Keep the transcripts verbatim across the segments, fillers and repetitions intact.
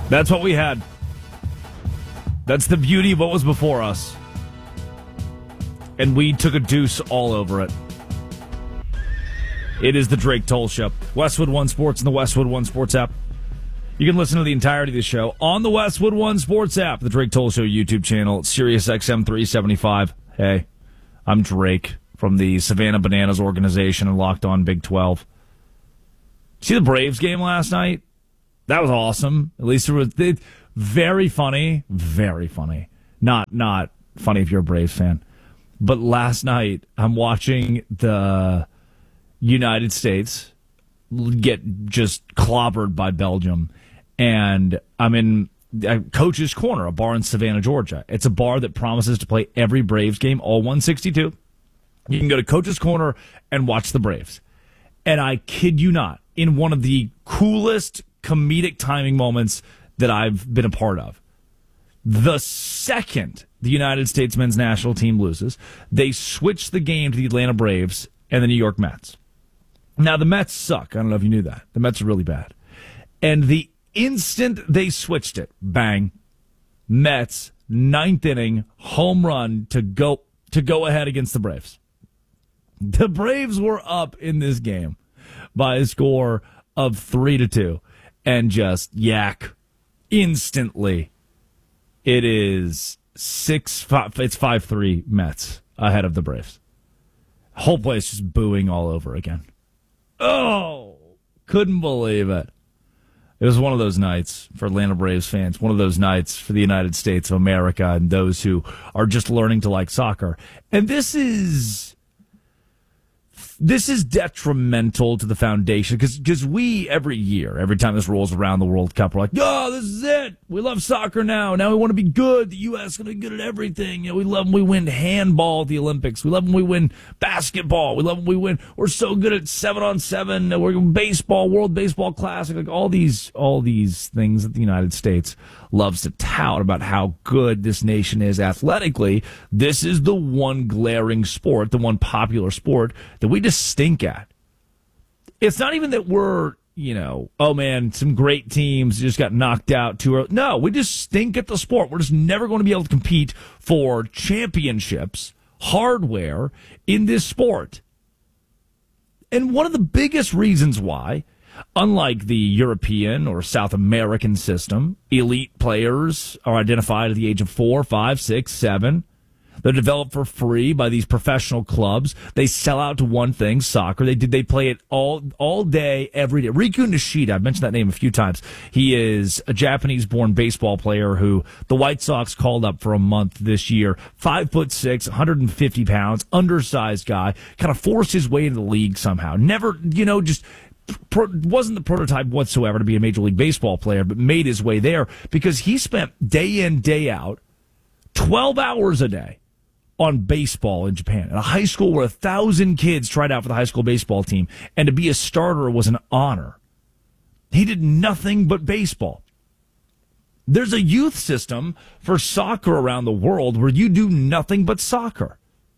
That's what we had. That's the beauty of what was before us. And we took a deuce all over it. It is the Drake Toll Show. Westwood One Sports and the Westwood One Sports app. You can listen to the entirety of the show on the Westwood One Sports app, the Drake Toll Show YouTube channel, Sirius X M three seventy-five. Hey, I'm Drake from the Savannah Bananas organization and Locked On Big twelve. See the Braves game last night? That was awesome. At least it was it, very funny. Very funny. Not not funny if you're a Braves fan. But last night, I'm watching the United States get just clobbered by Belgium. And I'm in uh, Coach's Corner, a bar in Savannah, Georgia. It's a bar that promises to play every Braves game, all one sixty-two. You can go to Coach's Corner and watch the Braves. And I kid you not, in one of the coolest comedic timing moments that I've been a part of. The second the United States men's national team loses, they switch the game to the Atlanta Braves and the New York Mets. Now, the Mets suck. I don't know if you knew that. The Mets are really bad. And the instant they switched it, bang, Mets, ninth inning, home run to go to go ahead against the Braves. The Braves were up in this game by a score of three to two, and just yak instantly. It is six. Five, it's five three Mets ahead of the Braves. Whole place just booing all over again. Oh, couldn't believe it. It was one of those nights for Atlanta Braves fans, one of those nights for the United States of America and those who are just learning to like soccer. And this is this is detrimental to the foundation because because we, every year, every time this rolls around the World Cup, we're like, oh, this is it. We love soccer now. Now we want to be good. The U S is going to be good at everything. You know, we love when we win handball at the Olympics. We love when we win basketball. We love when we win. We're so good at seven on seven. We're baseball, World Baseball Classic, like all these, all these things that the United States loves to tout about how good this nation is athletically. This is the one glaring sport, the one popular sport that we just stink at. It's not even that we're, you know, oh man, some great teams just got knocked out too early. No, we just stink at the sport. We're just never going to be able to compete for championships, hardware in this sport. And one of the biggest reasons why, unlike the European or South American system, elite players are identified at the age of four, five, six, seven. They're developed for free by these professional clubs. They sell out to one thing, soccer. They did. They play it all all day, every day. Riku Nishida, I've mentioned that name a few times. He is a Japanese-born baseball player who the White Sox called up for a month this year. Five foot six, one hundred fifty pounds, undersized guy. Kind of forced his way into the league somehow. Never, you know, just pro, wasn't the prototype whatsoever to be a Major League Baseball player, but made his way there because he spent day in, day out, twelve hours a day on baseball in Japan, in a high school where a thousand kids tried out for the high school baseball team, and to be a starter was an honor. He did nothing but baseball. There's a youth system for soccer around the world where you do nothing but soccer.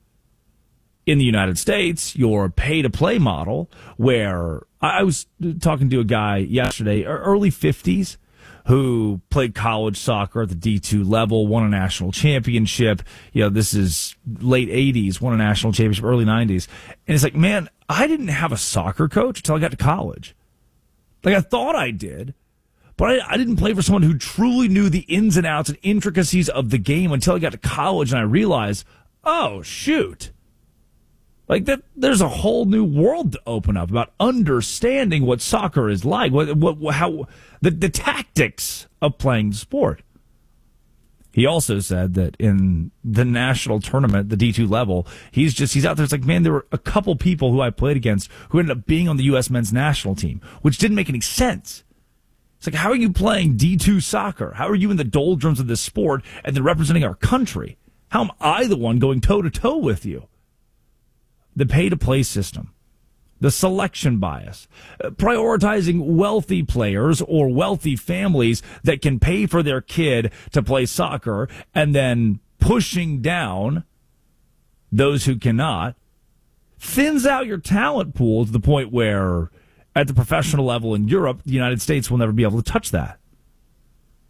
In the United States, your pay-to-play model, where I was talking to a guy yesterday, early fifties, who played college soccer at the D two level, won a national championship. You know, this is late eighties, won a national championship, early nineties. And it's like, man, I didn't have a soccer coach until I got to college. Like, I thought I did, but I, I didn't play for someone who truly knew the ins and outs and intricacies of the game until I got to college, and I realized, oh, shoot. Like, that, there's a whole new world to open up about understanding what soccer is like, what, what, how, the, the tactics of playing the sport. He also said that in the national tournament, the D two level, he's just, he's out there. It's like, man, there were a couple people who I played against who ended up being on the U S men's national team, which didn't make any sense. It's like, how are you playing D two soccer? How are you in the doldrums of this sport and then representing our country? How am I the one going toe to toe with you? The pay-to-play system, the selection bias, prioritizing wealthy players or wealthy families that can pay for their kid to play soccer and then pushing down those who cannot, thins out your talent pool to the point where at the professional level in Europe, the United States will never be able to touch that.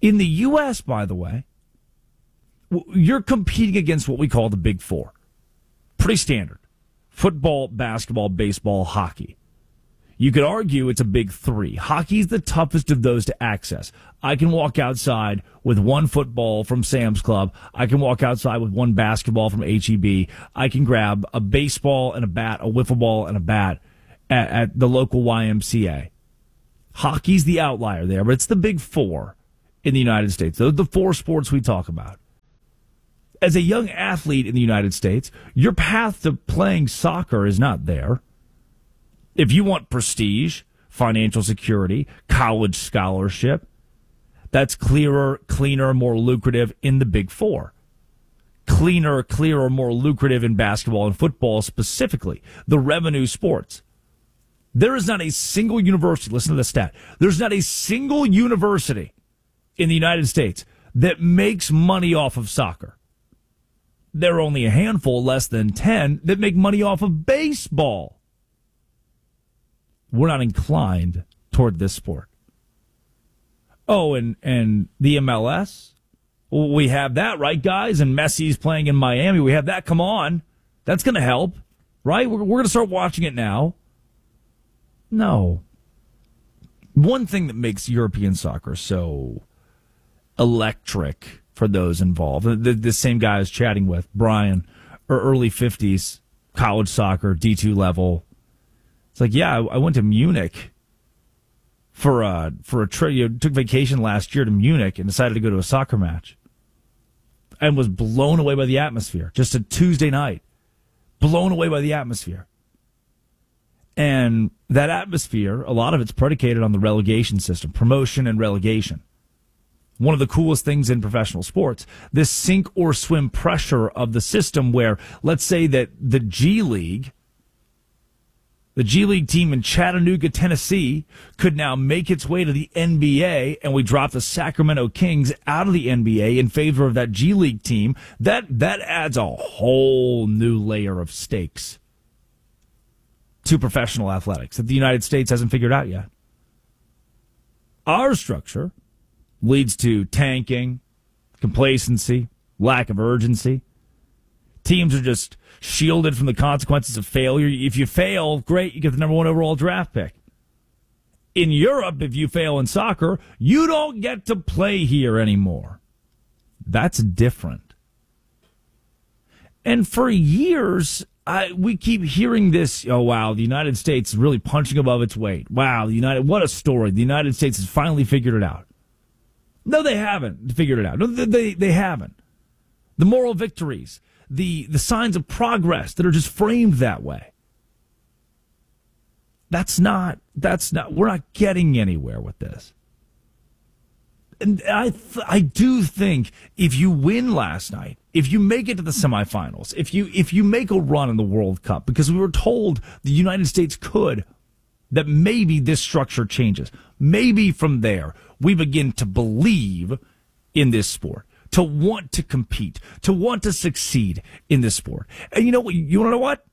In the U S, by the way, you're competing against what we call the Big Four. Pretty standard. Football, basketball, baseball, hockey. You could argue it's a big three. Hockey's the toughest of those to access. I can walk outside with one football from Sam's Club. I can walk outside with one basketball from H E B. I can grab a baseball and a bat, a wiffle ball and a bat at, at the local Y M C A. Hockey's the outlier there, but it's the big four in the United States. Those are the four sports we talk about. As a young athlete in the United States, your path to playing soccer is not there. If you want prestige, financial security, college scholarship, that's clearer, cleaner, more lucrative in the Big Four. Cleaner, clearer, more lucrative in basketball and football specifically, the revenue sports. There is not a single university, listen to the stat, there's not a single university in the United States that makes money off of soccer. There are only a handful, less than ten, that make money off of baseball. We're not inclined toward this sport. Oh, and, and the M L S? Well, we have that, right, guys? And Messi's playing in Miami. We have that. Come on. That's going to help, right? We're, we're going to start watching it now. No. One thing that makes European soccer so electric for those involved, the, the same guy I was chatting with, Brian, or early fifties, college soccer, D two level. It's like, yeah, I, I went to Munich for a, for a trip. You know, took vacation last year to Munich and decided to go to a soccer match and was blown away by the atmosphere. Just a Tuesday night. Blown away by the atmosphere. And that atmosphere, a lot of it's predicated on the relegation system, promotion and relegation. One of the coolest things in professional sports, this sink or swim pressure of the system where, let's say that the G League, the G League team in Chattanooga, Tennessee, could now make its way to the N B A, and we drop the Sacramento Kings out of the N B A in favor of that G League team. That, that adds a whole new layer of stakes to professional athletics that the United States hasn't figured out yet. Our structure leads to tanking, complacency, lack of urgency. Teams are just shielded from the consequences of failure. If you fail, great, you get the number one overall draft pick. In Europe, if you fail in soccer, you don't get to play here anymore. That's different. And for years, I, we keep hearing this, oh, wow, the United States is really punching above its weight. Wow, the United, what a story. The United States has finally figured it out. No, they haven't figured it out. No, they, they haven't. The moral victories, the, the signs of progress that are just framed that way. That's not, that's not, we're not getting anywhere with this. And I, th- I do think if you win last night, if you make it to the semifinals, if you, if you make a run in the World Cup, because we were told the United States could, that maybe this structure changes. Maybe from there, we begin to believe in this sport, to want to compete, to want to succeed in this sport. And you know what? You want to know what?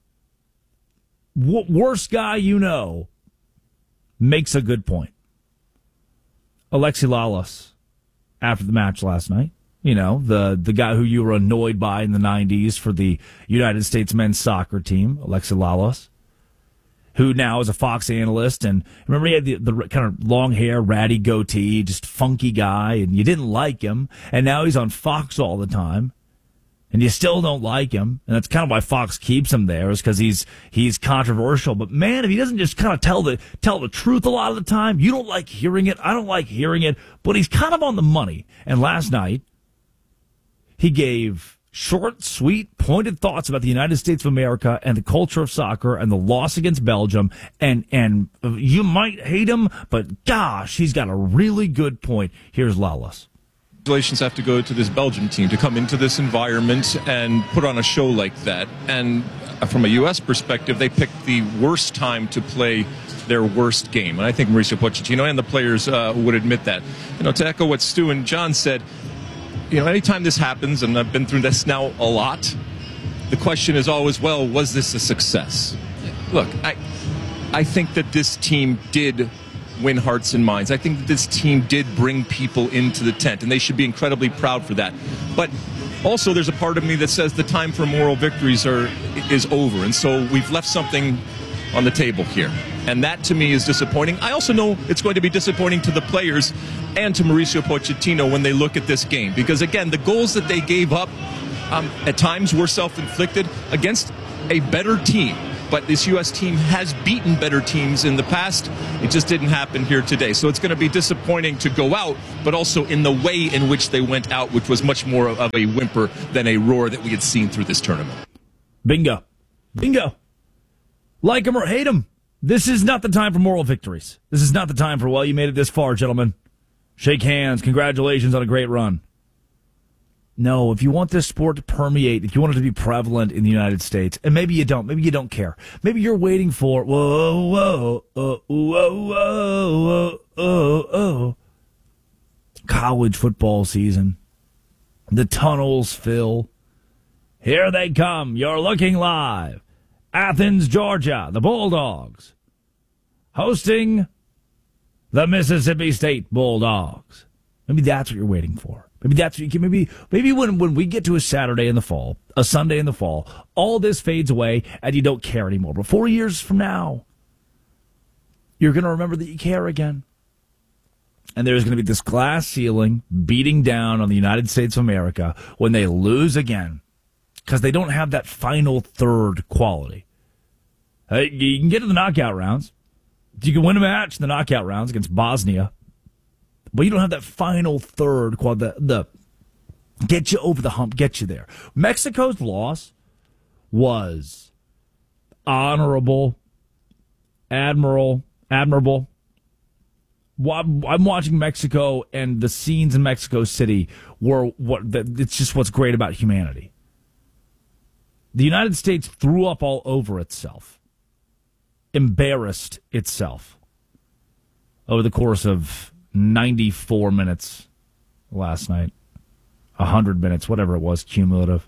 What worst guy you know makes a good point. Alexi Lalas, after the match last night, you know, the, the guy who you were annoyed by in the nineties for the United States men's soccer team, Alexi Lalas, who now is a Fox analyst. And remember, he had the, the kind of long hair, ratty goatee, just funky guy, and you didn't like him. And now he's on Fox all the time, and you still don't like him. And that's kind of why Fox keeps him there, is because he's he's controversial. But man, if he doesn't just kind of tell the tell the truth a lot of the time, you don't like hearing it. I don't like hearing it. But he's kind of on the money. And last night, he gave short, sweet, pointed thoughts about the United States of America and the culture of soccer and the loss against Belgium. And, and you might hate him, but gosh, he's got a really good point. Here's Lalas. Congratulations have to go to this Belgium team to come into this environment and put on a show like that. And from a U S perspective, they picked the worst time to play their worst game. And I think Mauricio Pochettino and the players uh, would admit that. You know, to echo what Stu and John said, you know, anytime this happens, and I've been through this now a lot, the question is always, well, was this a success? Look, I I think that this team did win hearts and minds. I think that this team did bring people into the tent, and they should be incredibly proud for that. But also, there's a part of me that says the time for moral victories are is over, and so we've left something on the table here. And that, to me, is disappointing. I also know it's going to be disappointing to the players and to Mauricio Pochettino when they look at this game. Because, again, the goals that they gave up um, at times were self-inflicted against a better team. But this U S team has beaten better teams in the past. It just didn't happen here today. So it's going to be disappointing to go out, but also in the way in which they went out, which was much more of a whimper than a roar that we had seen through this tournament. Bingo. Bingo. Like him or hate him, this is not the time for moral victories. This is not the time for, well, you made it this far, gentlemen. Shake hands. Congratulations on a great run. No, if you want this sport to permeate, if you want it to be prevalent in the United States, and maybe you don't, maybe you don't care. Maybe you're waiting for, whoa, whoa, whoa, whoa, whoa, whoa, whoa, college football season. The tunnels fill. Here they come. You're looking live. Athens, Georgia, the Bulldogs, hosting the Mississippi State Bulldogs. Maybe that's what you're waiting for. Maybe that's what you, maybe maybe when when we get to a Saturday in the fall, a Sunday in the fall, all this fades away and you don't care anymore. But four years from now, you're going to remember that you care again. And there's going to be this glass ceiling beating down on the United States of America when they lose again, because they don't have that final third quality. Uh, you can get to the knockout rounds. You can win a match in the knockout rounds against Bosnia. But you don't have that final third quad, the, the get you over the hump, get you there. Mexico's loss was honorable, admiral, admirable. I'm watching Mexico, and the scenes in Mexico City were what. It's just what's great about humanity. The United States threw up all over itself, embarrassed itself over the course of ninety-four minutes last night, one hundred minutes, whatever it was, cumulative.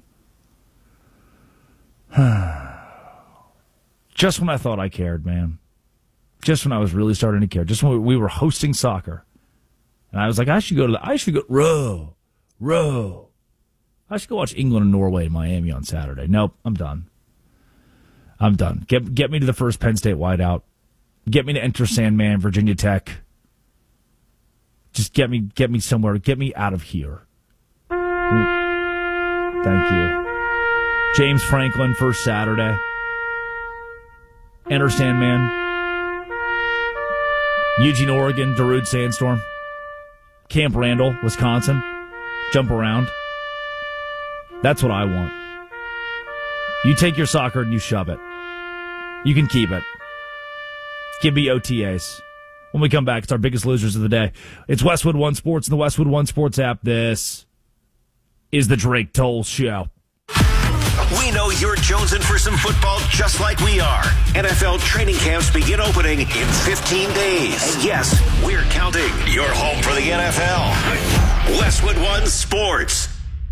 Just when I thought I cared, man. Just when I was really starting to care. Just when we were hosting soccer. And I was like, I should go to the, I should go, row, row. I should go watch England and Norway in Miami on Saturday. Nope, I'm done. I'm done. Get, get me to the first Penn State wideout. Get me to Enter Sandman, Virginia Tech. Just get me get me somewhere. Get me out of here. Thank you. James Franklin, first Saturday. Enter Sandman. Eugene, Oregon, Darude Sandstorm. Camp Randall, Wisconsin. Jump around. That's what I want. You take your soccer and you shove it. You can keep it. Give me O T As. When we come back, it's our biggest losers of the day. It's Westwood One Sports and the Westwood One Sports app. This is the Drake Toll Show. We know you're jonesing for some football just like we are. N F L training camps begin opening in fifteen days. And yes, we're counting. You're home for the N F L. Westwood One Sports.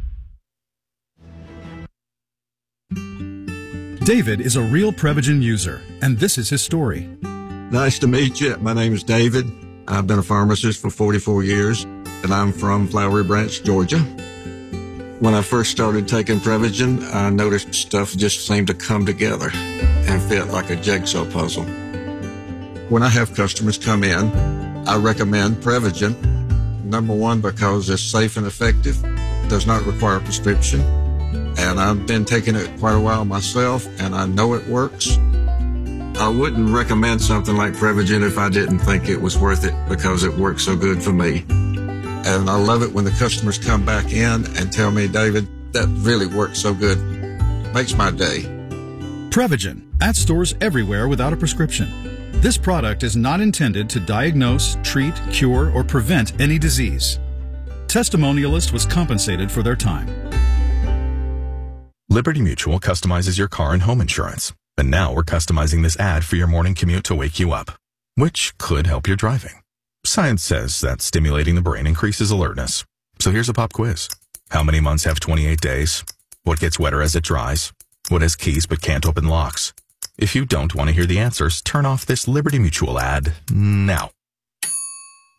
David is a real Prevagen user, and this is his story. Nice to meet you. My name is David. I've been a pharmacist for forty-four years, and I'm from Flowery Branch, Georgia. When I first started taking Prevagen, I noticed stuff just seemed to come together and fit like a jigsaw puzzle. When I have customers come in, I recommend Prevagen. Number one, because it's safe and effective, does not require a prescription, and I've been taking it quite a while myself, and I know it works. I wouldn't recommend something like Prevagen if I didn't think it was worth it, because it works so good for me. And I love it when the customers come back in and tell me, David, that really works so good. Makes my day. Prevagen, at stores everywhere without a prescription. This product is not intended to diagnose, treat, cure, or prevent any disease. Testimonialist was compensated for their time. Liberty Mutual customizes your car and home insurance. And now we're customizing this ad for your morning commute to wake you up, which could help your driving. Science says that stimulating the brain increases alertness. So here's a pop quiz. How many months have twenty-eight days? What gets wetter as it dries? What has keys but can't open locks? If you don't want to hear the answers, turn off this Liberty Mutual ad now.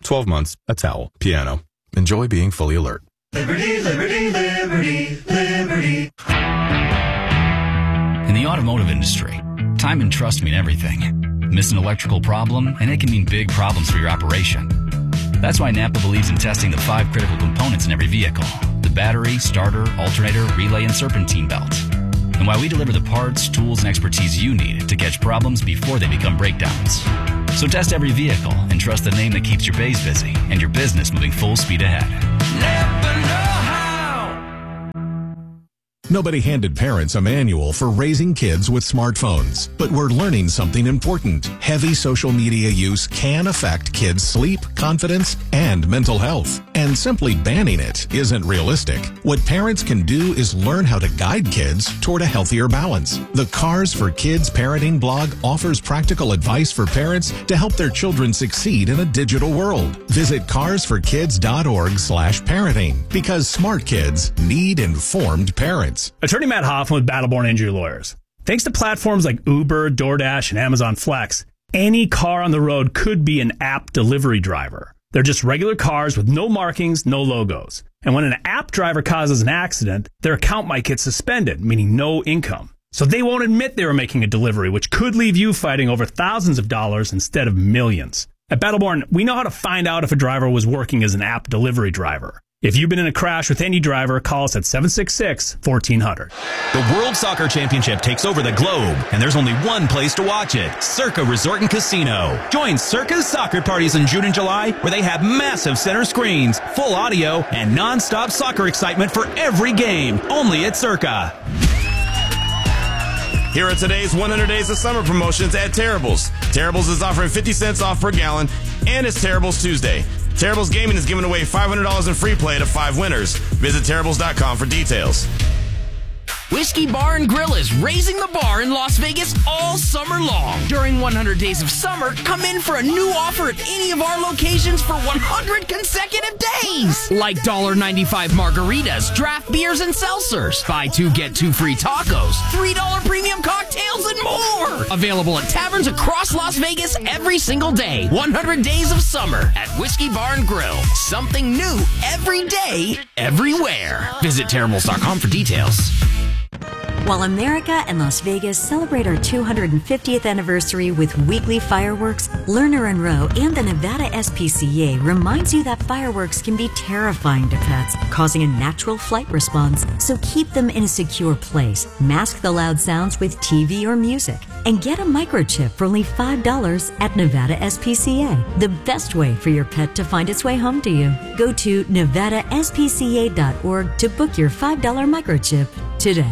twelve months, a towel, piano. Enjoy being fully alert. Liberty, liberty, liberty, liberty. In the automotive industry, time and trust mean everything. Miss an electrical problem, and it can mean big problems for your operation. That's why Napa believes in testing the five critical components in every vehicle: the battery, starter, alternator, relay, and serpentine belt. And why we deliver the parts, tools, and expertise you need to catch problems before they become breakdowns. So test every vehicle and trust the name that keeps your bays busy and your business moving full speed ahead. Napa know-how. Nobody handed parents a manual for raising kids with smartphones, but we're learning something important. Heavy social media use can affect kids' sleep, confidence, and mental health. And simply banning it isn't realistic. What parents can do is learn how to guide kids toward a healthier balance. The Cars for Kids parenting blog offers practical advice for parents to help their children succeed in a digital world. Visit cars for kids dot org slash parenting, because smart kids need informed parents. Attorney Matt Hoffman with Battleborn Injury Lawyers. Thanks to platforms like Uber, DoorDash, and Amazon Flex, any car on the road could be an app delivery driver. They're just regular cars with no markings, no logos. And when an app driver causes an accident, their account might get suspended, meaning no income. So they won't admit they were making a delivery, which could leave you fighting over thousands of dollars instead of millions. At Battleborn, we know how to find out if a driver was working as an app delivery driver. If you've been in a crash with any driver, call us at seven six six, one four zero zero. The World Soccer Championship takes over the globe, and there's only one place to watch it: Circa Resort and Casino. Join Circa's soccer parties in June and July, where they have massive center screens, full audio, and non-stop soccer excitement for every game, only at Circa. Here are today's one hundred Days of Summer promotions at Terrible's. Terrible's is offering fifty cents off per gallon, and it's Terrible's Tuesday. Terrible's Gaming is giving away five hundred dollars in free play to five winners. Visit terribles dot com for details. Whiskey Bar and Grill is raising the bar in Las Vegas all summer long. During one hundred Days of Summer, come in for a new offer at any of our locations for one hundred consecutive days. Like one dollar ninety-five margaritas, draft beers, and seltzers. Buy two, get two free tacos. three dollar premium cocktails and more. Available at taverns across Las Vegas every single day. one hundred Days of Summer at Whiskey Bar and Grill. Something new every day, everywhere. Visit terribles dot com for details. While America and Las Vegas celebrate our two hundred fiftieth anniversary with weekly fireworks, Lerner and Rowe and the Nevada S P C A reminds you that fireworks can be terrifying to pets, causing a natural flight response. So keep them in a secure place. Mask the loud sounds with T V or music. And get a microchip for only five dollars at Nevada S P C A. The best way for your pet to find its way home to you. Go to nevada s p c a dot org to book your five dollar microchip today.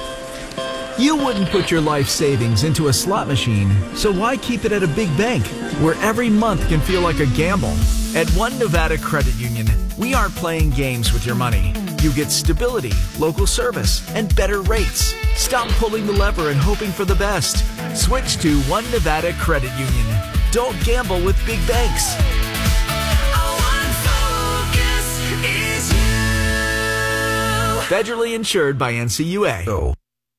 You wouldn't put your life savings into a slot machine, so why keep it at a big bank where every month can feel like a gamble? At One Nevada Credit Union, we aren't playing games with your money. You get stability, local service, and better rates. Stop pulling the lever and hoping for the best. Switch to One Nevada Credit Union. Don't gamble with big banks. Federally insured by N C U A. Oh.